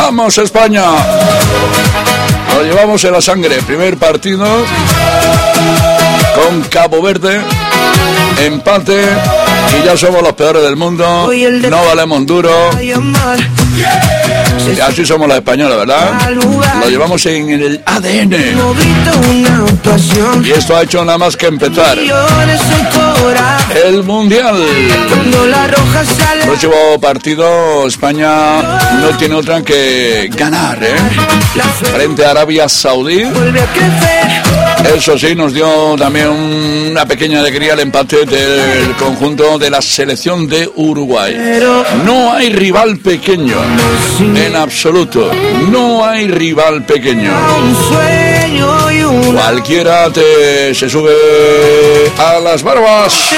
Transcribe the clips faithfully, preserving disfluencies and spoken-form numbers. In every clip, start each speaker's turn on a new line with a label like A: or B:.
A: ¡Vamos, España! Lo llevamos en la sangre. Primer partido con Cabo Verde. Empate. Y ya somos los peores del mundo. No valemos duro. Y así somos los españoles, ¿verdad? Lo llevamos en el A D N. Y esto ha hecho nada más que empezar. El Mundial. Próximo partido, España no tiene otra que ganar, ¿eh? Frente a Arabia Saudí. Eso sí, nos dio también una pequeña alegría el empate del conjunto de la selección de Uruguay. No hay rival pequeño, en absoluto. No hay rival pequeño. Cualquiera te se sube a las barbas.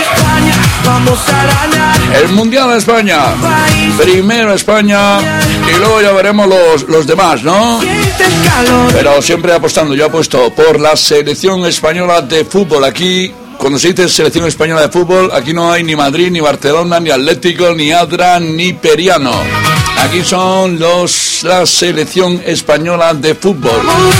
A: El Mundial de España. Primero España y luego ya veremos los, los demás, ¿no? Pero siempre apostando. Yo apuesto por la selección española de fútbol. Aquí, cuando se dice selección española de fútbol, aquí no hay ni Madrid, ni Barcelona, ni Atlético, ni Adra, ni Periano. Aquí son los la selección española de fútbol.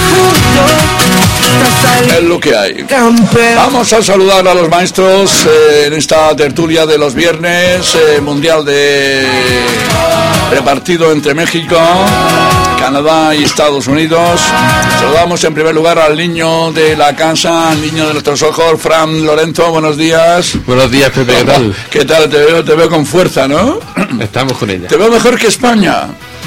A: Es lo que hay. Vamos a saludar a los maestros eh, en esta tertulia de los viernes, eh, mundial de repartido entre México, Canadá y Estados Unidos. Saludamos en primer lugar al niño de la casa, al niño de nuestros ojos, Fran Lorenzo. Buenos días.
B: Buenos días, Pepe. ¿Qué tal?
A: ¿Qué tal? Te veo, te veo con fuerza, ¿no?
B: Estamos con ella.
A: Te veo mejor que España.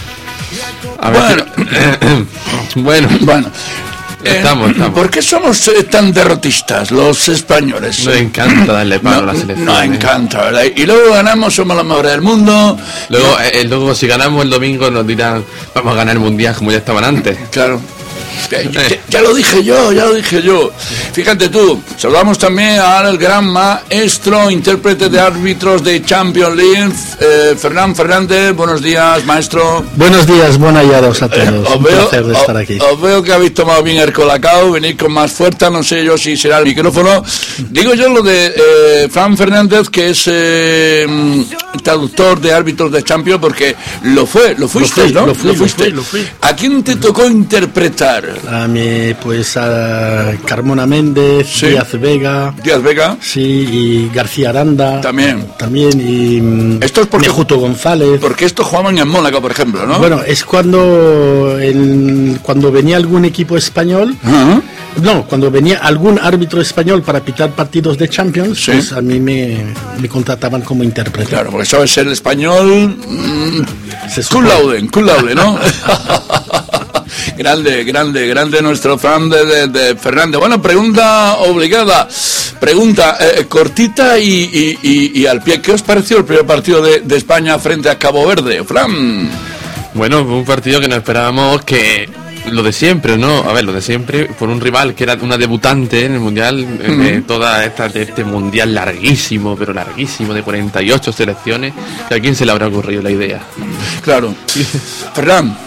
B: A ver,
A: bueno,
B: si... bueno,
A: bueno.
B: Estamos, estamos.
A: ¿Por qué somos eh, tan derrotistas los españoles?
B: Nos encanta darle palo no, a la selección.
A: Nos
B: ¿eh?
A: encanta, ¿verdad? Y luego ganamos, somos los mejores del mundo.
B: Luego, eh, luego si ganamos el domingo nos dirán, vamos a ganar el mundial como ya estaban antes.
A: Claro. Ya, ya, ya lo dije yo, ya lo dije yo. Fíjate tú, saludamos también al gran maestro, intérprete de árbitros de Champions League, eh, Fernán Fernández. Buenos días, maestro.
C: Buenos días, buenas hallados a todos.
A: Eh,
C: Un
A: veo,
C: placer de
A: os,
C: estar aquí.
A: Os veo que habéis tomado bien el colacao, venís con más fuerza, no sé yo si será el micrófono. Digo yo lo de eh, Fran Fernández, que es eh, traductor de árbitros de Champions, porque lo fue, lo fuiste,
C: lo fui,
A: ¿no?
C: Lo, fui,
A: lo fuiste.
C: Lo fui, lo fui.
A: ¿A quién te tocó interpretar?
C: A mí, pues a Carmona Méndez,
A: sí.
C: Díaz Vega.
A: Díaz Vega.
C: Sí, y García Aranda.
A: También.
C: También, y
A: esto es porque,
C: Nejuto González.
A: Porque esto jugaban en Mónaco, por ejemplo, ¿no?
C: Bueno, es cuando, el, cuando venía algún equipo español. Uh-huh. No, cuando venía algún árbitro español para pitar partidos de Champions, sí. Pues a mí me, me contrataban como intérprete.
A: Claro, porque sabes ser español. Mmm, cum laude, cum laude, ¿no? Grande, grande, grande nuestro fan de, de, de Fernández. Bueno, pregunta obligada, pregunta eh, cortita y, y, y, y al pie. ¿Qué os pareció el primer partido de, de España frente a Cabo Verde, Fran?
B: Bueno, un partido que nos esperábamos que... Lo de siempre, ¿no? A ver, lo de siempre, por un rival que era una debutante en el Mundial, uh-huh. de toda esta, de este Mundial larguísimo, pero larguísimo, de cuarenta y ocho selecciones, que a quién se le habrá ocurrido la idea.
A: Claro. Ferran.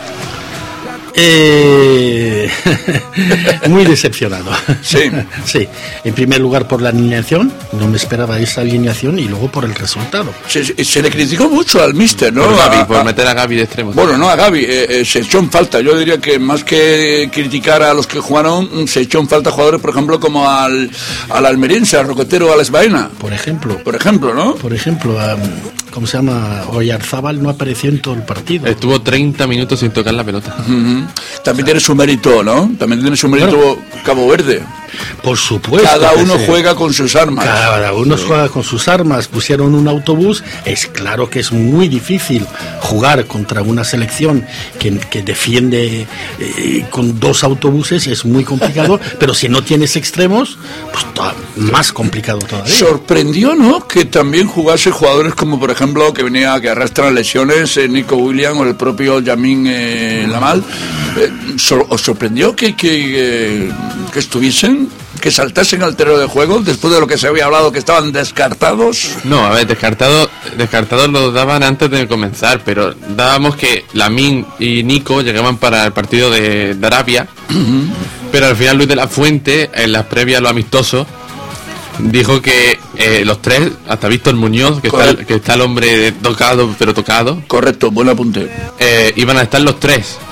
C: Eh... Muy decepcionado.
A: Sí.
C: Sí. En primer lugar por la alineación, no me esperaba esa alineación, y luego por el resultado.
A: Se, se le criticó mucho al míster, ¿no?
B: Por, Gavi,
A: a,
B: por
A: a,
B: meter a Gavi de extremo.
A: Bueno, no a Gavi, eh, eh, se echó en falta. Yo diría que más que criticar a los que jugaron, se echó en falta jugadores, por ejemplo, como al, al almeriense, al roquetero Alex Baena.
C: Por ejemplo.
A: Por ejemplo, ¿no?
C: Por ejemplo, um, ¿cómo se llama? Oyarzábal no apareció en todo el partido.
B: Estuvo treinta minutos sin tocar la pelota.
A: Uh-huh. También tiene su mérito, ¿no? También tiene su mérito bueno, Cabo Verde.
C: Por supuesto.
A: Cada uno
C: sí.
A: juega con sus armas.
C: Cada uno sí. juega con sus armas. Pusieron un autobús. Es claro que es muy difícil jugar contra una selección que, que defiende eh, con dos autobuses. Es muy complicado. Pero si no tienes extremos, pues to- más complicado todavía.
A: Sorprendió, ¿no? Que también jugase jugadores como, por ejemplo, que venía que arrastran lesiones, eh, Nico Williams o el propio Yamin eh, Lamal. Eh, sor- ¿Os sorprendió que, que, eh, que estuviesen, que saltasen al terreno de juego después de lo que se había hablado, que estaban descartados?
B: No, a ver, descartados descartados los daban antes de comenzar, pero dábamos que Lamin y Nico llegaban para el partido de, de Arabia, uh-huh. pero al final Luis de la Fuente, en las previas a los amistosos, dijo que eh, los tres, hasta Víctor Muñoz, que está, el, que está el hombre tocado, pero tocado.
A: Correcto, buen apunte.
B: Eh, iban a estar los tres.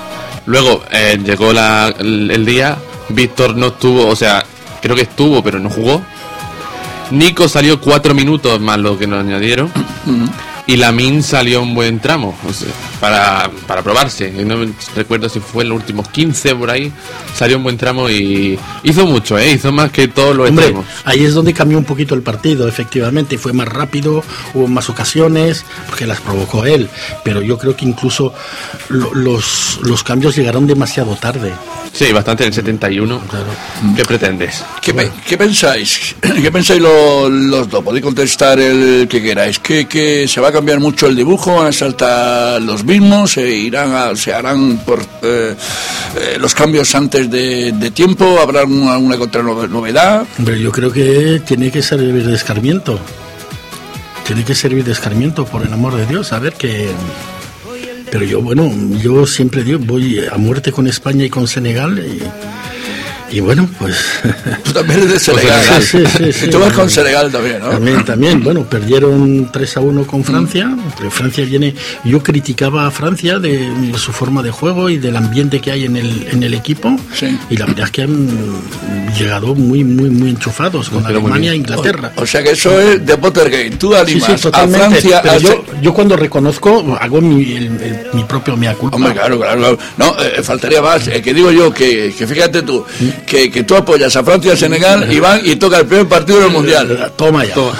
B: Luego eh, llegó la, el, el día, Víctor no estuvo, o sea, creo que estuvo, pero no jugó. Nico salió cuatro minutos más lo que nos añadieron. Uh-huh. Y Lamine salió un buen tramo, o sea, para, para probarse. No recuerdo si fue en los últimos quince por ahí. Salió un buen tramo y hizo mucho, ¿eh? Hizo más que todos los extremos.
C: Ahí es donde cambió un poquito el partido, efectivamente. Fue más rápido, hubo más ocasiones, porque las provocó él. Pero yo creo que incluso lo, los, los cambios llegaron demasiado tarde.
B: Sí, bastante en el setenta y uno. Claro. ¿Qué pretendes?
A: ¿Qué, bueno. ¿qué pensáis? ¿Qué pensáis los, los dos? Podéis contestar el que queráis. ¿Que, que se va a cambiar mucho el dibujo? ¿Van a saltar los mismos? ¿Se irán a, se harán por eh, eh, los cambios antes de, de tiempo? ¿Habrá alguna, alguna contra novedad?
C: Hombre, yo creo que tiene que servir de escarmiento. Tiene que servir de escarmiento, por el amor de Dios. A ver que... Pero yo, bueno, yo siempre digo, voy a muerte con España y con Senegal y, y bueno, pues...
A: Tú también eres de Senegal.
C: Sí, sí, sí, sí,
A: Tú vas
C: sí,
A: con Senegal también, ¿no?
C: También, también. Bueno, perdieron tres a uno con Francia. Mm. Francia viene... Yo criticaba a Francia de su forma de juego y del ambiente que hay en el, en el equipo. Sí. Y la verdad es que han llegado muy, muy, muy enchufados con pero Alemania e Inglaterra.
A: O, o sea que eso es de Pottergate. Tú animas sí, sí, a Francia...
C: Pero
A: a
C: yo, yo cuando reconozco, hago mi, el, el, mi propio mea culpa.
A: Hombre, claro, claro, claro. No, eh, faltaría más. Eh, que digo yo que, que fíjate tú, que, que tú apoyas a Francia y a Senegal y van y toca el primer partido del Mundial.
C: Toma ya. Toma.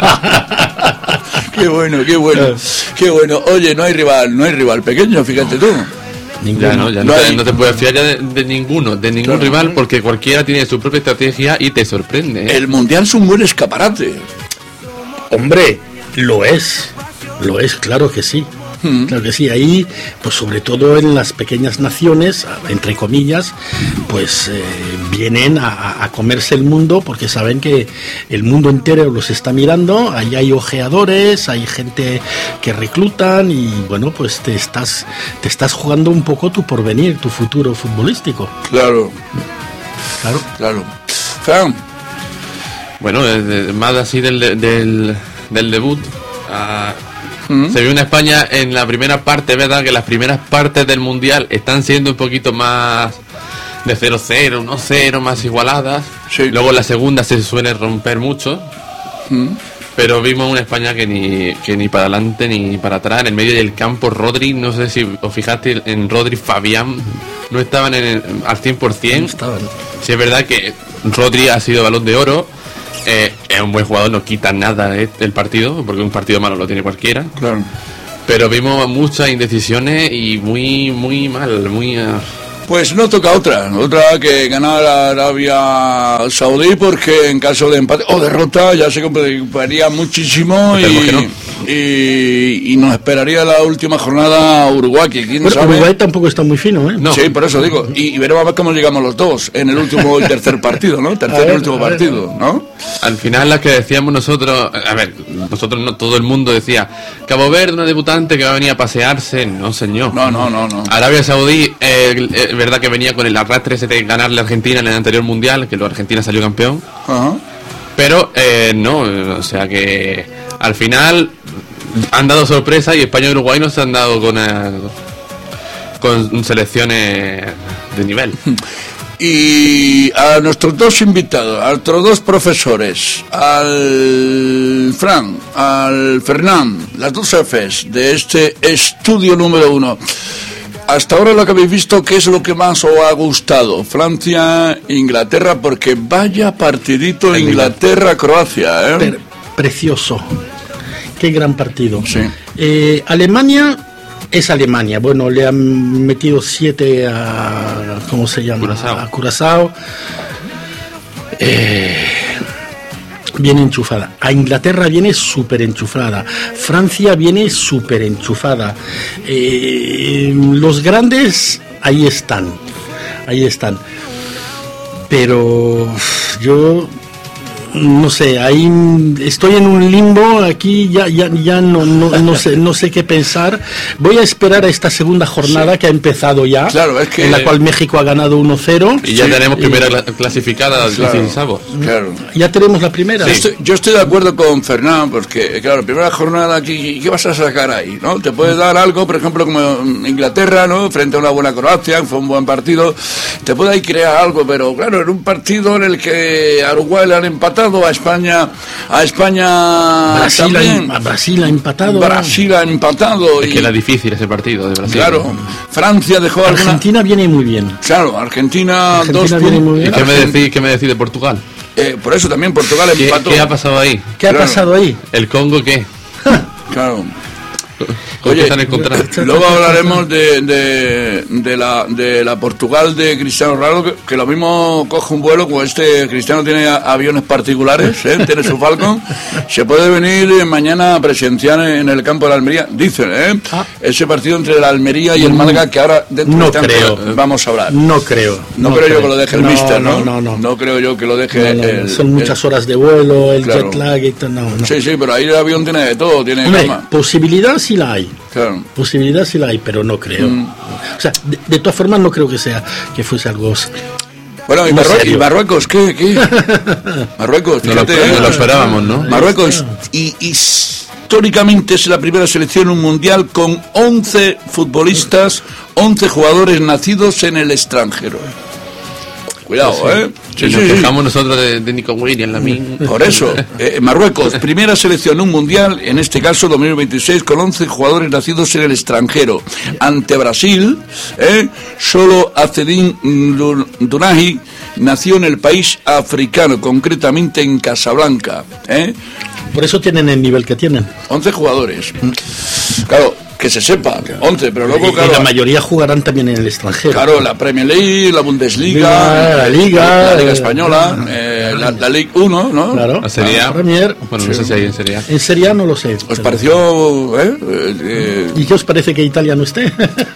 A: Qué bueno, qué bueno. Qué bueno. Oye, no hay rival, no hay rival pequeño, fíjate tú.
B: Ninguno. Ya no, ya no, no, te, hay... no te puedes fiar ya de, de ninguno, de ningún claro. rival, porque cualquiera tiene su propia estrategia y te sorprende, ¿eh?
A: El Mundial es un buen escaparate.
C: Hombre, lo es. Lo es, claro que sí. Claro que sí, ahí, pues sobre todo en las pequeñas naciones, entre comillas, pues eh, vienen a, a comerse el mundo porque saben que el mundo entero los está mirando, ahí hay ojeadores, hay gente que reclutan y bueno, pues te estás, te estás jugando un poco tu porvenir, tu futuro futbolístico.
A: Claro,
C: claro,
A: claro. Fran.
B: Bueno, más así del, del, del debut. Uh... ¿Mm? Se ve una España en la primera parte, ¿verdad? Que las primeras partes del Mundial están siendo un poquito más de cero cero, uno cero, más igualadas. Sí. Luego la segunda se suele romper mucho. ¿Mm? Pero vimos una España que ni que ni para adelante ni para atrás. En el medio del campo, Rodri, no sé si os fijaste en Rodri, Fabián, no estaban en el, al cien por ciento. No estaban. Sí, es verdad que Rodri ha sido Balón de Oro. Eh, es un buen jugador, no quita nada eh, del partido, porque un partido malo lo tiene cualquiera.
A: Claro.
B: Pero vimos muchas indecisiones y muy, muy mal, muy... Uh...
A: Pues no toca otra, otra que ganar la Arabia Saudí, porque en caso de empate o derrota ya se complicaría muchísimo y, no. y, y nos esperaría la última jornada Uruguay, que quién
C: bueno,
A: sabe.
C: Uruguay tampoco está muy fino, ¿eh?
A: No. Sí, por eso digo, y, y veremos a ver cómo llegamos los dos en el último y tercer partido, ¿no? Tercer y último partido, ¿no?
B: Al final las que decíamos nosotros, a ver, nosotros no, todo el mundo decía, Cabo Verde, una debutante que va a venir a pasearse, no señor.
A: No, no, no, no.
B: Arabia Saudí, eh, eh, verdad que venía con el arrastre ese de ganarle a Argentina en el anterior mundial, que la Argentina salió campeón. Uh-huh. Pero eh, no, o sea que al final han dado sorpresa y España y Uruguay no se han dado con, eh, con selecciones de nivel.
A: Y a nuestros dos invitados, a nuestros dos profesores, al Fran, al Fernán, las dos jefes de este estudio número uno. Hasta ahora lo que habéis visto, ¿qué es lo que más os ha gustado? Francia, Inglaterra, porque vaya partidito Inglaterra-Croacia, ¿eh?
C: Pre- precioso. Qué gran partido.
A: Sí.
C: Eh, Alemania es Alemania. Bueno, le han metido siete a... ¿Cómo se llama?
B: Curazao.
C: A Curazao. Eh... Viene enchufada. A Inglaterra viene súper enchufada. Francia viene súper enchufada. Eh, los grandes ahí están. Ahí están. Pero yo No sé, ahí estoy en un limbo, aquí ya ya ya no no, no sé no sé qué pensar. Voy a esperar a esta segunda jornada sí. que ha empezado ya,
A: claro, es que...
C: en la cual México ha ganado uno cero.
B: Y ya
C: sí.
B: tenemos primera y... clasificada al
A: claro, claro.
C: Ya tenemos la primera.
A: Sí. Yo, estoy, yo estoy de acuerdo con Fernán, porque claro, primera jornada aquí, ¿qué vas a sacar ahí? ¿No? Te puede dar algo, por ejemplo, como Inglaterra, ¿no? Frente a una buena Croacia, fue un buen partido, te puede ahí crear algo, pero claro, en un partido en el que a Uruguay le han empatado, a España, a España
C: Brasil, también. Ha, a Brasil ha empatado.
A: Brasil ha empatado.
B: Es y, que era difícil ese partido de Brasil.
A: Claro, Francia dejó
C: Argentina alguna... viene muy bien.
A: Claro, Argentina,
C: Argentina
A: dos
C: viene muy bien.
B: ¿Y qué me decís, qué me decís de Portugal?
A: Eh, por eso también Portugal
B: ¿Qué,
A: empató.
B: ¿Qué ha pasado ahí?
C: ¿Qué claro. ha pasado ahí?
B: ¿El Congo qué?
A: Claro.
B: Oye,
A: luego hablaremos de, de, de, la, de la Portugal de Cristiano Ronaldo, que, que lo mismo coge un vuelo, como este Cristiano tiene aviones particulares, ¿eh? Tiene su Falcon, se puede venir mañana a presenciar en el campo de la Almería, dicen, ¿eh? Ah. Ese partido entre la Almería y el Málaga, que ahora dentro
C: no
A: de
C: creo.
A: vamos a hablar.
C: No creo.
A: No, no creo, creo yo que lo deje el
C: no,
A: míster, ¿no?
C: No, no, no.
A: No creo yo que lo deje
C: no, no,
A: el...
C: Son muchas el, horas de vuelo, el claro. jet lag y todo, no, no.
A: Sí, sí, pero ahí el avión tiene de todo, tiene
C: Hombre,
A: cama.
C: Posibilidad sí la hay.
A: Claro.
C: Posibilidad sí la hay, pero no creo. Mm. O sea, de, de todas formas no creo que sea que fuese algo.
A: Bueno, ¿y, Marrue- ¿y Marruecos qué? ¿Qué? Marruecos, fíjate.
B: No lo, lo esperábamos, ¿no?
A: Marruecos, y, y históricamente es la primera selección en un mundial con once futbolistas, once jugadores nacidos en el extranjero. Cuidado, sí, ¿eh?
B: Sí, sí, nos quejamos sí. nosotros de, de Nico Williams, la min.
A: Por eso, eh, Marruecos, primera selección en un mundial, en este caso dos mil veintiséis, con once jugadores nacidos en el extranjero. Ante Brasil, ¿eh? Solo Azedin Dunahi nació en el país africano, concretamente en Casablanca, ¿eh?
C: Por eso tienen el nivel que tienen.
A: once jugadores. Claro, que se sepa, once, pero luego,
C: y,
A: claro...
C: Y la mayoría jugarán también en el extranjero.
A: Claro, la Premier League, la Bundesliga,
C: la, la Liga...
A: La, la Liga Española, la, eh, la, la Liga uno, ¿no?
C: Claro.
B: La Serie A.
C: Premier.
B: Bueno, no sé si hay en Serie A.
C: En Serie A no lo sé.
A: ¿Os pero... pareció...? Eh, eh,
C: ¿Y qué os parece que Italia no esté?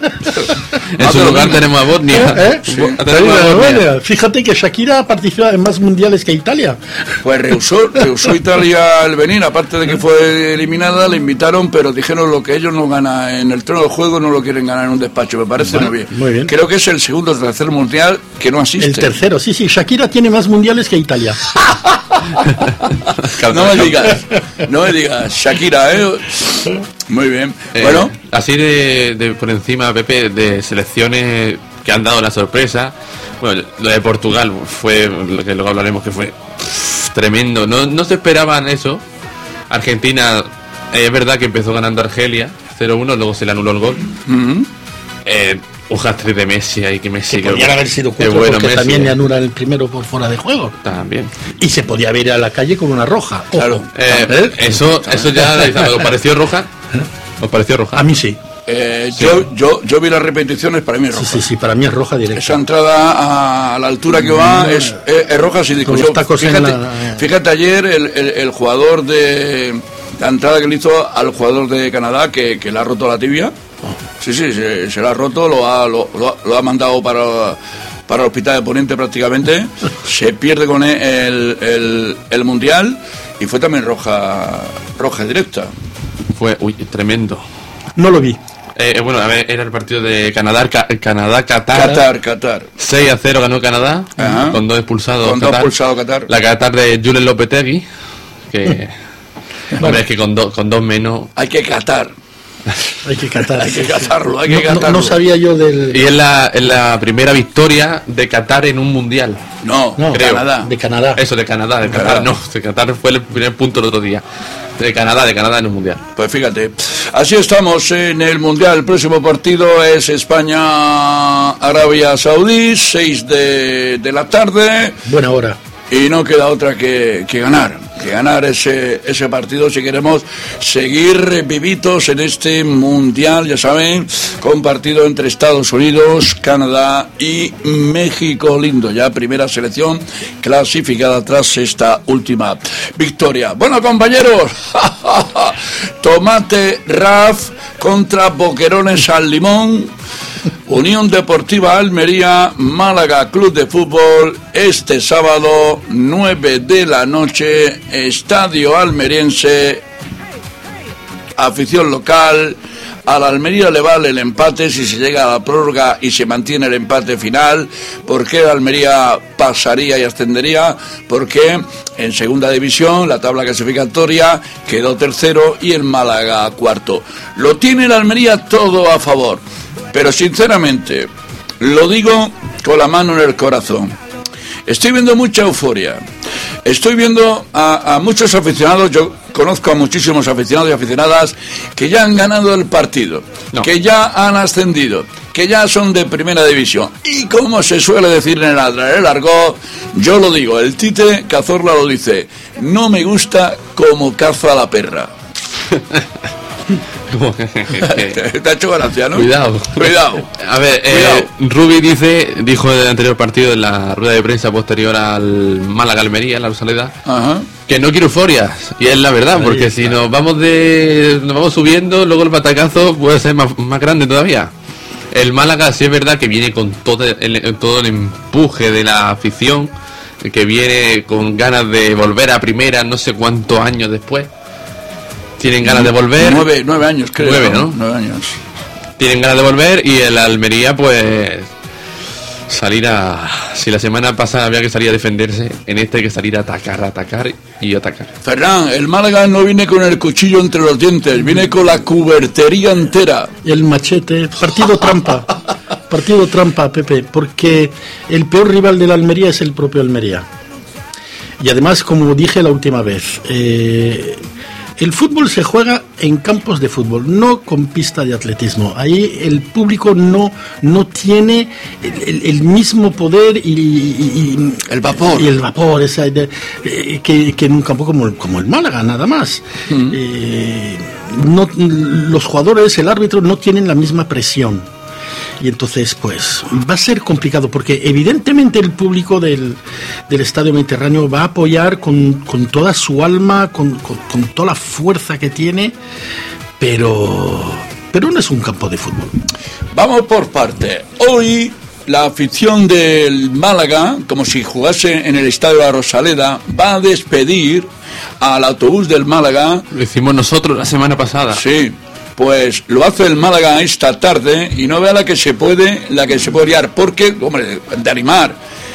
B: En su lugar tenemos a Bosnia.
C: ¿Eh? Sí. Tenemos a Bosnia. Fíjate que Shakira participa en más mundiales que Italia.
A: Pues rehusó, rehusó Italia el venir, aparte de que fue eliminada, le invitaron, pero dijeron lo que ellos no ganan en el trono del juego no lo quieren ganar en un despacho. Me parece bueno, muy bien.
C: Muy bien.
A: Creo que es el segundo o tercer mundial que no asiste.
C: El tercero, sí, sí. Shakira tiene más mundiales que Italia.
A: No me digas, no me digas, Shakira, ¿eh? Muy bien.
B: Eh,
A: bueno,
B: así de, de por encima, Pepe, de selecciones que han dado la sorpresa. Bueno, lo de Portugal fue lo que luego hablaremos, que fue pff, tremendo. No, no se esperaban eso. Argentina, eh, es verdad que empezó ganando Argelia cero uno, luego se le anuló el gol.
A: Uh-huh.
B: Eh, un hat-trick de Messi ahí que Messi
C: que podían haber sido cuatro bueno, porque Messi, también le anulan el primero por fuera de juego
B: también
C: y se podía ver a la calle con una roja.
A: Claro.
B: eh, ¿Eh? eso eso ya ¿os pareció roja? ¿Os pareció roja?
C: A mí sí.
A: Eh, sí. Yo, yo, yo vi las repeticiones, para mí es roja.
C: Sí, sí, sí, para mí es roja directa.
A: Esa entrada a, a la altura que va no, es, es, es roja sin discusión. Fíjate, la... fíjate ayer el, el, el jugador de la entrada que le hizo al jugador de Canadá que, que le ha roto la tibia. Sí, sí, se, se la ha roto, lo ha, lo, lo, lo ha mandado para, para el hospital de Poniente prácticamente. Se pierde con el, el, el, el Mundial y fue también roja roja directa.
B: Fue, uy, tremendo.
C: No lo vi.
B: Eh, bueno, a ver, era el partido de Canadá, ca- Canadá, Qatar.
A: Qatar, Qatar.
B: seis a cero ganó Canadá,
A: ajá,
B: con dos expulsados.
A: Con
B: Qatar.
A: dos expulsados Qatar.
B: La Qatar de Julen Lopetegui, que... bueno, es que con, do, con dos menos...
A: Hay que catar.
C: Hay que catar.
A: Hay que catarlo, hay que
C: no,
A: catarlo.
C: No, no sabía yo del...
B: Y es la, es la primera victoria de Qatar en un mundial.
A: No,
C: no
A: creo.
C: Canadá. De Canadá.
B: Eso, de Canadá, de Qatar, no, de Qatar fue el primer punto el otro día. De Canadá, de Canadá en un mundial.
A: Pues fíjate, así estamos en el mundial. El próximo partido es España-Arabia Saudí, seis de, de la tarde.
C: Buena hora.
A: Y no queda otra que, que ganar, que ganar ese, ese partido si queremos seguir vivitos en este mundial, ya saben, con partido entre Estados Unidos, Canadá y México. Lindo, ya primera selección clasificada tras esta última victoria. Bueno, compañeros, Tomate Raf contra Boquerones al Limón. Unión Deportiva Almería, Málaga Club de Fútbol, este sábado, nueve de la noche, estadio almeriense, afición local. A la Almería le vale el empate si se llega a la prórroga y se mantiene el empate final, porque la Almería pasaría y ascendería, porque en segunda división la tabla clasificatoria quedó tercero y el Málaga cuarto. Lo tiene la Almería todo a favor, pero sinceramente lo digo con la mano en el corazón. Estoy viendo mucha euforia. Estoy viendo a, a muchos aficionados, yo conozco a muchísimos aficionados y aficionadas que ya han ganado el partido, no. que ya han ascendido, que ya son de primera división. Y como se suele decir en el, en el argot, yo lo digo, el Tite Cazorla lo dice, no me gusta como caza la perra. Te ha hecho gracia, ¿no?
B: Cuidado.
A: Cuidado.
B: A ver, eh, Rubi dice, dijo en el anterior partido, en la rueda de prensa posterior al Málaga-Almería, la Rosaleda, Ajá. que no quiere euforias. Y es la verdad, porque Ahí, si claro. nos vamos de nos vamos subiendo, luego el batacazo puede ser más, más grande todavía. El Málaga sí es verdad que viene con todo el, todo el empuje de la afición, que viene con ganas de volver a primera no sé cuántos años después. Tienen ganas de volver.
A: Nueve, nueve años, creo.
B: Nueve, ¿no?
A: Nueve años.
B: Tienen ganas de volver y el Almería, pues, salir a... Si la semana pasada había que salir a defenderse, en este hay que salir a atacar, a atacar y atacar.
A: Ferran, el Málaga no viene con el cuchillo entre los dientes, viene con la cubertería entera.
C: El machete, partido trampa. Partido trampa, Pepe, porque el peor rival del Almería es el propio Almería. Y además, como dije la última vez, eh... el fútbol se juega en campos de fútbol, no con pista de atletismo. Ahí el público no no tiene el, el, el mismo poder y, y, y
A: el vapor
C: y el vapor esa, de, eh, que, que en un campo como, como el Málaga, nada más. Mm. Eh, no, los jugadores, el árbitro no tienen la misma presión. Y entonces, pues, va a ser complicado, porque evidentemente el público del, del Estadio Mediterráneo va a apoyar con, con toda su alma, con, con, con toda la fuerza que tiene, pero, pero no es un campo de fútbol.
A: Vamos por parte. Hoy la afición del Málaga, como si jugase en el Estadio La Rosaleda, va a despedir al autobús del Málaga.
B: Lo hicimos nosotros la semana pasada.
A: Sí. Pues lo hace el Málaga esta tarde y no vea la que se puede, la que se puede liar, porque, hombre, de animar,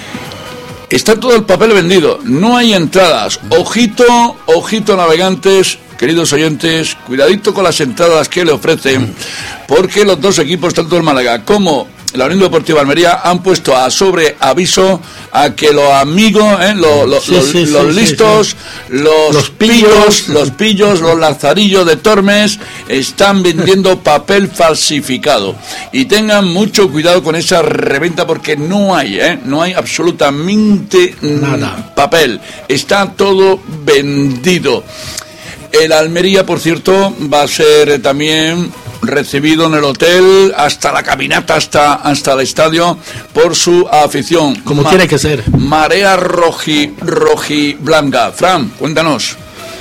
A: está todo el papel vendido, no hay entradas. Ojito, ojito navegantes, queridos oyentes, cuidadito con las entradas que le ofrecen, porque los dos equipos, tanto el Málaga como la Unión Deportiva Almería, han puesto a sobreaviso a que los amigos, ¿eh? los, los, sí, sí, los sí, listos, sí, sí. Los, los pillos, los pillos, los lazarillos de Tormes, están vendiendo papel falsificado. Y tengan mucho cuidado con esa reventa, porque no hay, ¿eh? no hay absolutamente nada. Papel. Está todo vendido. El Almería, por cierto, va a ser también recibido en el hotel, hasta la caminata, hasta, hasta el estadio, por su afición.
C: Como Ma- tiene que ser.
A: Marea roji, roji blanca. Fran, cuéntanos.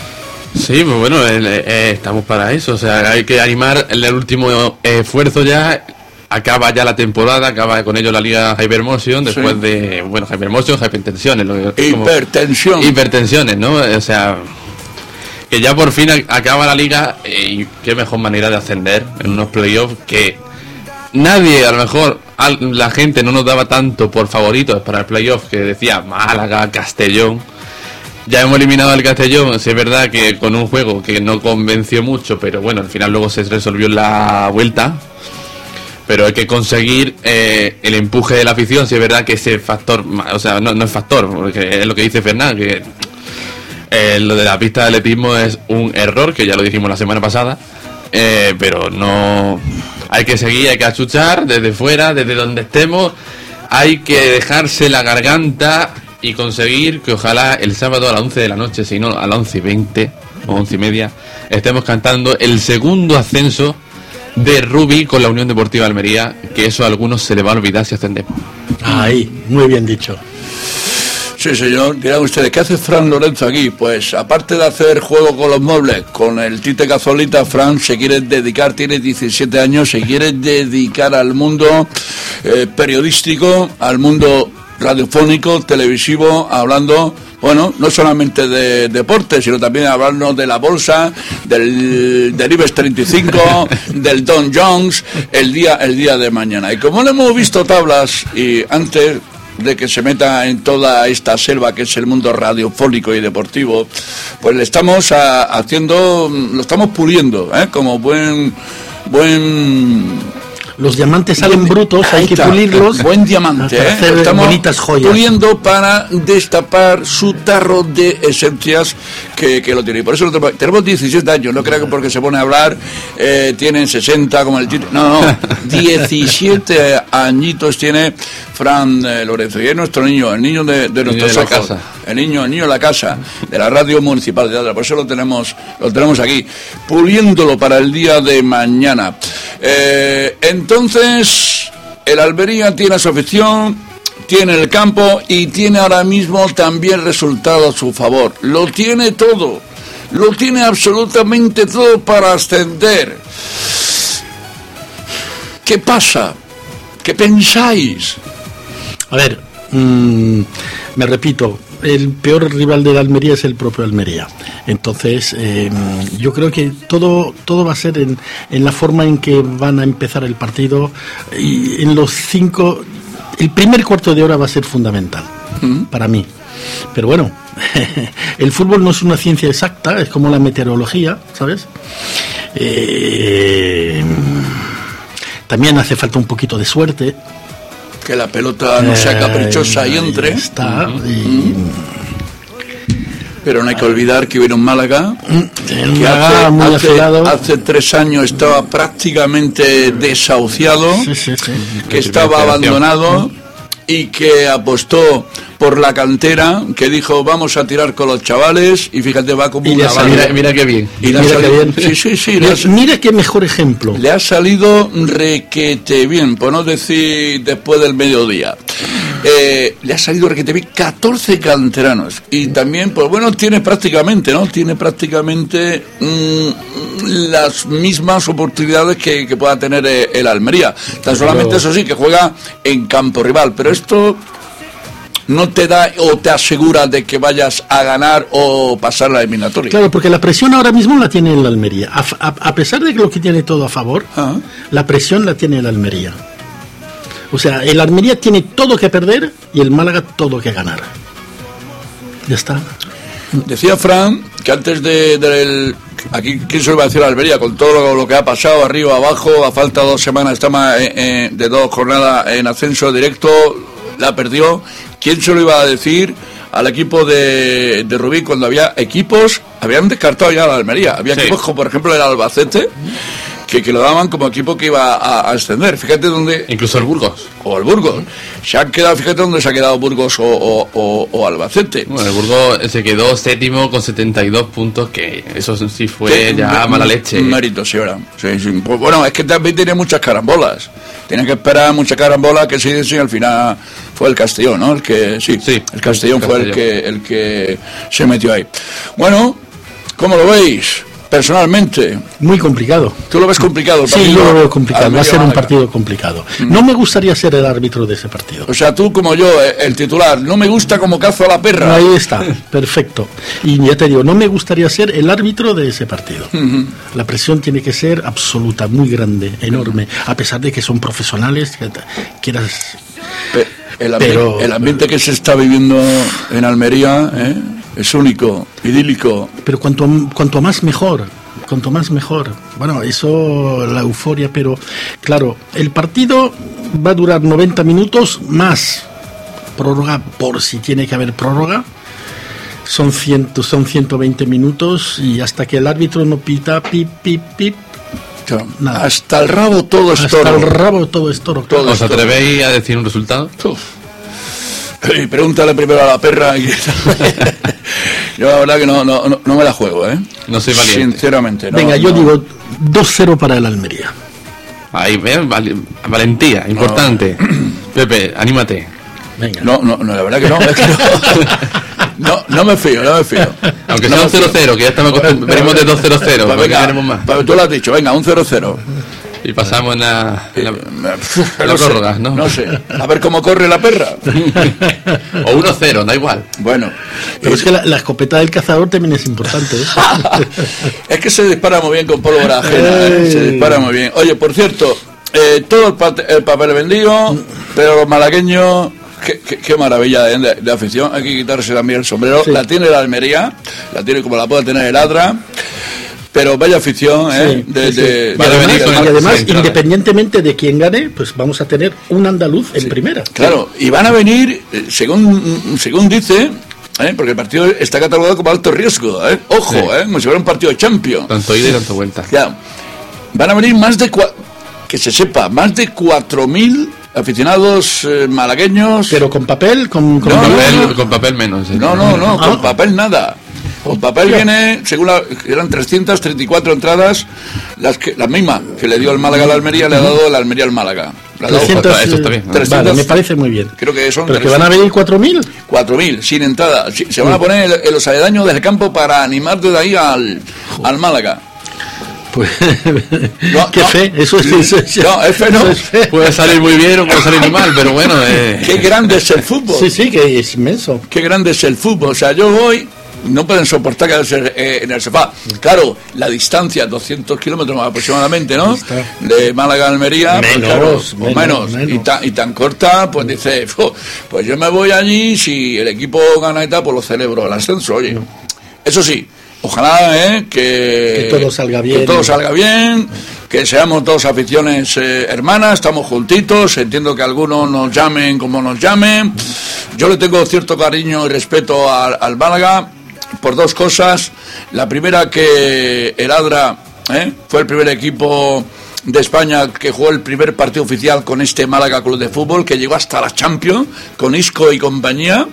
B: Sí, pues bueno, eh, eh, estamos para eso. O sea, hay que animar el, el último esfuerzo ya. Acaba ya la temporada, acaba con ello la Liga Hypermotion, después sí. de, bueno, Hypermotion, Hypertensiones. Lo que,
A: Hipertensión.
B: Como, hipertensiones, ¿no? O sea, que ya por fin acaba la liga, y qué mejor manera de ascender en unos playoffs que nadie, a lo mejor la gente no nos daba tanto por favoritos para el playoff, que decía Málaga, Castellón. Ya hemos eliminado al Castellón, sí es verdad que con un juego que no convenció mucho, pero bueno, al final luego se resolvió en la vuelta. Pero hay que conseguir eh, el empuje de la afición, si es verdad que ese factor, o sea, no, no es factor, porque es lo que dice Fernán, que eh, lo de la pista de atletismo es un error, que ya lo dijimos la semana pasada, eh, pero no, hay que seguir, hay que achuchar desde fuera, desde donde estemos, hay que dejarse la garganta y conseguir que ojalá el sábado a las once de la noche, si no a las once y veinte o once y media, estemos cantando el segundo ascenso de Rubi con la Unión Deportiva Almería, que eso a algunos se le va a olvidar si ascendemos.
C: Ahí, muy bien dicho.
A: Sí, señor. Dirán ustedes, ¿qué hace Fran Lorenzo aquí? Pues aparte de hacer juego con los muebles, con el Tite Cazolita, Fran se quiere dedicar, tiene diecisiete años, se quiere dedicar al mundo eh, periodístico, al mundo radiofónico, televisivo, hablando, bueno, no solamente de deporte, sino también hablando de la bolsa, del, del IBEX treinta y cinco, del Dow Jones, el día, el día de mañana. Y como no hemos visto tablas, y antes de que se meta en toda esta selva que es el mundo radiofónico y deportivo, pues le estamos a, haciendo, lo estamos puliendo, ¿eh? Como buen, buen...
C: Los diamantes salen brutos, hay que pulirlos.
A: Buen diamante, ¿eh?
C: Hacer
A: Estamos
C: bonitas joyas.
A: puliendo para destapar su tarro de esencias que, que lo tiene. Y por eso lo tenemos, tenemos diecisiete años, no creo que porque se pone a hablar eh, tienen sesenta como el Tite. No, no, diecisiete añitos tiene Fran eh, Lorenzo. Y es nuestro niño, el niño de, de nuestros ojos. Casa. El niño, el niño de la casa, de la radio municipal de Adra. Por eso lo tenemos, lo tenemos aquí, puliéndolo para el día de mañana. Eh, entonces, el Almería tiene su afición, tiene el campo y tiene ahora mismo también resultado a su favor. Lo tiene todo, lo tiene absolutamente todo para ascender. ¿Qué pasa? ¿Qué pensáis?
C: A ver, mmm, me repito, el peor rival de la Almería es el propio Almería. Entonces, eh, yo creo que todo todo va a ser en, en la forma en que van a empezar el partido. Y en los cinco, el primer cuarto de hora va a ser fundamental ¿Mm? para mí. Pero bueno, el fútbol no es una ciencia exacta, es como la meteorología, ¿sabes? Eh, también hace falta un poquito de suerte.
A: Que la pelota no sea caprichosa y entre.
C: Está.
A: Uh-huh.
C: Y...
A: Pero no hay que olvidar que hubiera un Málaga
C: el
A: que
C: Málaga
A: hace,
C: muy
A: hace, hace tres años estaba prácticamente desahuciado,
C: sí, sí, sí.
A: que estaba abandonado y que apostó por la cantera, que dijo vamos a tirar con los chavales y fíjate va como
C: y
A: una
C: bala.
B: Mira, mira qué bien.
A: Y mira qué bien. Sí, sí, sí.
C: Mira, mira qué mejor ejemplo.
A: Le ha salido requete bien, por no decir después del mediodía. Eh, le ha salido requete bien, catorce canteranos. Y también, pues bueno, tiene prácticamente, ¿no? Tiene prácticamente mmm, las mismas oportunidades que, que pueda tener eh, el Almería. Tan solamente pero... eso sí, que juega en campo rival. Pero esto no te da o te asegura de que vayas a ganar o pasar la eliminatoria.
C: Claro, porque la presión ahora mismo la tiene el Almería. A, a, a pesar de que lo que tiene todo a favor, uh-huh. la presión la tiene el Almería. O sea, el Almería tiene todo que perder y el Málaga todo que ganar. Ya está.
A: Decía Fran que antes de del aquí quién se lo iba a decir a Almería con todo lo, lo que ha pasado arriba abajo, a falta de dos semanas estamos eh, eh, de dos jornadas en ascenso directo, la perdió. ¿Quién se lo iba a decir al equipo de, de Rubí cuando había equipos, habían descartado ya a la Almería, había sí. equipos como por ejemplo el Albacete, que, que lo daban como equipo que iba a, a ascender, fíjate dónde...
B: Incluso el Burgos.
A: O el Burgos. Se han quedado, fíjate dónde se ha quedado Burgos o, o, o, o Albacete.
B: Bueno, el Burgos se quedó séptimo con setenta y dos puntos, que eso sí fue sí, ya mala leche.
A: Mérito, sí, ahora. Sí, sí. Pues bueno, es que también tiene muchas carambolas. Tiene que esperar muchas carambolas que se dicen, al final fue el Castellón, ¿no? El que, sí, sí el Castellón el fue Castellón. el que el que se metió ahí. Bueno, ¿cómo lo veis? Personalmente.
C: Muy complicado.
A: ¿Tú lo ves complicado?
C: Sí, yo lo veo complicado. Va a ser un partido complicado. Mm. No me gustaría ser el árbitro de ese partido.
A: O sea, tú como yo, el titular, no me gusta como cazo a la perra.
C: Ahí está, perfecto. Y ya te digo, no me gustaría ser el árbitro de ese partido. Mm-hmm. La presión tiene que ser absoluta, muy grande, enorme. A pesar de que son profesionales, que quieras...
A: Pe- el, ambi- Pero, el ambiente que se está viviendo en Almería, ¿eh? Es único, idílico.
C: Pero cuanto, cuanto más mejor, cuanto más mejor. Bueno, eso, la euforia, pero claro, el partido va a durar noventa minutos más prórroga, por si tiene que haber prórroga. Son, ciento, son ciento veinte minutos y hasta que el árbitro no pita, pip, pip, pip.
A: Nada. Hasta el rabo todo es
C: hasta
A: toro.
C: Hasta el rabo todo es toro.
B: Claro. ¿Os atrevéis a decir un resultado?
A: Uf. Y pregúntale primero a la perra. Y... yo la verdad que no, no, no, no me la juego, ¿eh?
B: No soy valiente.
A: Sinceramente, no.
C: Venga, yo
A: no.
C: digo dos cero para el Almería.
B: Ahí, ¿ves? Val- valentía, importante. No. Pepe, anímate.
C: Venga.
A: No, no, no, la verdad que no. Es que no. No, no me fío, no me fío.
B: Aunque
A: no
B: sea un cero cero, que ya estamos acostumbrados, venimos de dos cero cero,
A: pues
B: porque
A: venga,
B: queremos más.
A: pues tú lo has dicho, venga, un cero cero.
B: Y pasamos en la, en la, en
A: no
B: la
A: sé,
B: prórroga, ¿no?
A: No sé, a ver cómo corre la perra.
B: O uno cero, da igual.
A: Bueno.
C: Pero es que la, la escopeta del cazador también es importante, ¿eh?
A: Es que se dispara muy bien con pólvora ajena, ¿eh? Se dispara muy bien. Oye, por cierto, eh, todo el, pa- el papel vendido, pero los malagueños... Qué, qué, qué maravilla de, de, de afición. Hay que quitarse también el sombrero. Sí. La tiene la Almería, la tiene como la puede tener el Adra. Pero vaya afición, ¿eh?
C: Sí,
A: de,
C: sí,
A: de,
C: sí.
A: de,
C: Y además,
A: de, de,
C: y además
B: sí,
C: independientemente de quién gane, pues vamos a tener un andaluz en
A: sí,
C: primera.
A: Claro, y van a venir, según según dice, ¿eh? Porque el partido está catalogado como alto riesgo, ¿eh? Ojo, sí. ¿eh? Como si fuera un partido de Champions.
B: Tanto ida y tanto vuelta.
A: Ya. Van a venir más de, cua- que se sepa, más de cuatro mil aficionados eh, malagueños.
C: Pero con papel, con, con,
A: No,
B: papel,
A: no, no.
B: con papel menos. ¿eh?
A: No, no, no,
C: Ah.
A: con papel nada. Con papel viene, según la, eran trescientas treinta y cuatro entradas, las que las mismas que le dio el Málaga a la Almería, le ha dado el Almería al Málaga. Le ha dado
C: trescientos,
B: eso está bien.
A: trescientos,
C: vale, me parece muy bien.
A: Creo que son
C: Pero que van a venir cuatro mil.
A: cuatro mil sin entrada. Sí, se van a poner en, en los aledaños del campo para animar desde ahí al, al Málaga.
C: Pues,
A: No,
C: qué
A: no.
C: fe, eso es, eso es-
A: No, es fe no.
C: eso es fe.
B: Puede salir muy bien o puede salir muy mal, pero bueno. Eh.
A: Qué grande es el fútbol.
C: Sí, sí, que es inmenso.
A: Qué grande es el fútbol. O sea, yo voy, no pueden soportar quedarse eh, en el sofá. Claro, la distancia, doscientos kilómetros aproximadamente, ¿no?
C: Está.
A: De Málaga a Almería, pues,
C: Menos,
A: claro,
C: menos,
A: pues menos.
C: menos.
A: Y, tan, y tan corta, pues dice, pues yo me voy allí, si el equipo gana y tal, pues lo celebro el ascenso, oye. Eso sí, ojalá, ¿eh? Que,
C: Que todo salga bien.
A: Que todo salga bien, que seamos dos aficiones eh, hermanas, estamos juntitos, entiendo que algunos nos llamen como nos llamen. Yo le tengo cierto cariño y respeto al, al Málaga por dos cosas. La primera, que el Adra ¿eh? fue el primer equipo de España que jugó el primer partido oficial con este Málaga Club de Fútbol, que llegó hasta la Champions, con Isco y compañía.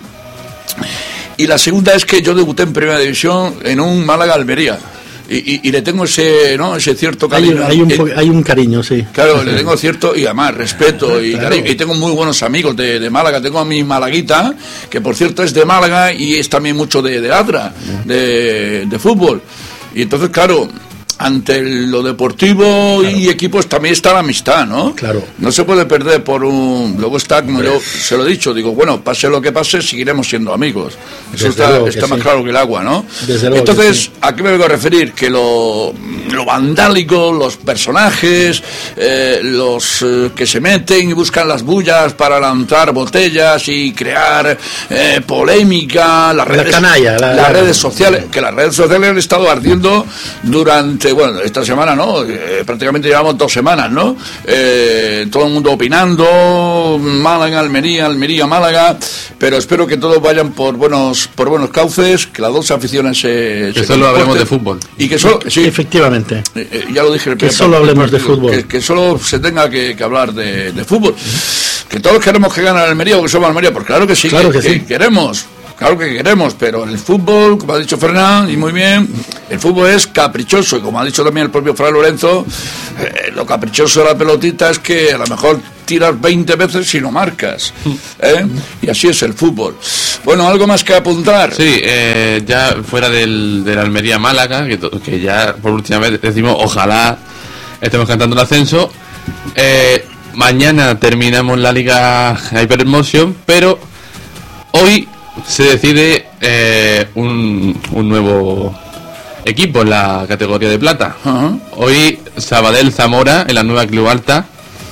A: Y la segunda es que yo debuté en Primera División en un Málaga-Almería. Y, y, y le tengo ese, ¿no? ese cierto
C: Hay,
A: cariño.
C: hay, un,
A: Eh,
C: po- hay un cariño, sí.
A: Claro, le tengo cierto y además respeto y
C: Claro.
A: cariño. Y tengo muy buenos amigos de, de Málaga. Tengo a mi malaguita, que por cierto es de Málaga y es también mucho de, de Adra, de, de fútbol. Y entonces, claro, ante lo deportivo
C: Claro.
A: y equipos también está la amistad, ¿no?
C: Claro.
A: No se puede perder por un... Luego está, como yo se lo he dicho, digo, bueno, pase lo que pase, seguiremos siendo amigos. Eso
C: Desde
A: está,
C: luego que
A: está más
C: sí.
A: claro que el agua, ¿no?
C: Desde luego
A: Entonces,
C: que sí.
A: ¿a qué me vengo a referir? Que lo, lo vandálico, los personajes, eh, los eh, que se meten y buscan las bullas para lanzar botellas y crear eh, polémica, las
C: La
A: redes,
C: canalla, la-
A: las redes sociales, que las redes sociales han estado ardiendo durante, bueno, esta semana, ¿no? Eh, prácticamente llevamos dos semanas, ¿no? Eh, todo el mundo opinando, Málaga, Almería, Almería, Málaga, pero espero que todos vayan por buenos por buenos cauces, que las dos aficiones se...
B: Que
A: se
B: solo hablemos
A: comporten
B: de fútbol.
A: Y que solo... Sí,
C: Efectivamente.
A: eh, eh, ya lo dije en el
C: Que
A: primer
C: solo
A: partido,
C: hablemos de fútbol.
A: Que, que solo se tenga que, que hablar de, de fútbol. Que todos queremos que gane la Almería porque somos Almería, pues claro que sí,
C: Claro
A: que,
C: que sí.
A: queremos. Claro que queremos, pero el fútbol, como ha dicho Fernán, y muy bien, el fútbol es caprichoso, y como ha dicho también el propio Fray Lorenzo, eh, lo caprichoso de la pelotita es que a lo mejor tiras veinte veces y no marcas, ¿eh? Y así es el fútbol. Bueno, ¿algo más que apuntar?
B: Sí, eh, ya fuera del, del Almería Málaga, que, to- que ya por última vez decimos ojalá estemos cantando el ascenso. Eh, mañana terminamos la Liga Hypermotion, pero hoy se decide eh, un, un nuevo equipo en la categoría de plata.
A: Ajá.
B: Hoy Sabadell Zamora en la nueva Club Alta.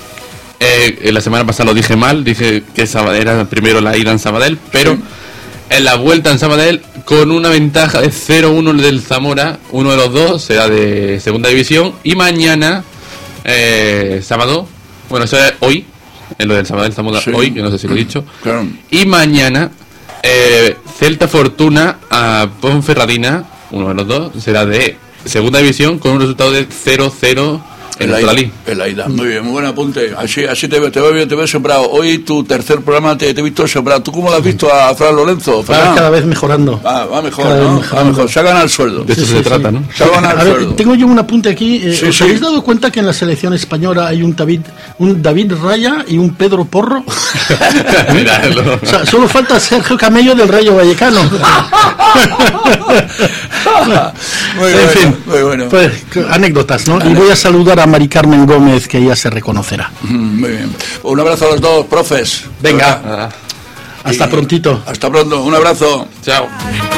B: Eh, la semana pasada lo dije mal, dije que Sabadell era primero la ida en Sabadell, pero
A: Sí.
B: en la vuelta en Sabadell con una ventaja de cero uno del Zamora, uno de los dos será de segunda división, y mañana, eh, sábado, bueno, eso es hoy, en lo del Sabadell Zamora
A: Sí.
B: hoy, que no sé si lo he dicho,
A: Claro.
B: y mañana eh, Celta Fortuna a Ponferradina, uno de los dos, será de segunda división con un resultado de cero cero en
A: la
B: Australí.
A: ida, en la ida. Muy bien, muy buen apunte. Así, así te veo, te veo bien, te veo sembrado. Hoy tu tercer programa te, te he visto sembrado. ¿Tú cómo lo has visto a Fran Lorenzo?
C: Va cada vez mejorando.
A: Ah, va mejor,
C: cada
A: ¿no?
C: vez
A: Va mejor. Se ha ganado el sueldo.
B: De eso
C: Sí,
B: se
C: sí,
B: trata,
C: sí.
B: ¿no?
A: Se ha ganado
C: A
A: el
C: ver,
A: sueldo.
C: tengo yo un apunte aquí. Eh,
A: Sí,
C: ¿Os
A: sí.
C: habéis dado cuenta que en la selección española hay un David, un David Raya y un Pedro Porro?
B: Míralo.
C: O sea, solo falta Sergio Camello del Rayo Vallecano.
A: Muy
C: En
A: bueno,
C: fin,
A: muy bueno.
C: pues, anécdotas, ¿no? Y voy a saludar a Mari Carmen Gómez, que ella se reconocerá.
A: Mm, Muy bien. Un abrazo a los dos, profes.
C: Venga.
A: ¿Verdad?
B: Ah,
C: Hasta
A: Y
C: prontito.
A: Hasta pronto. Un abrazo.
B: chao.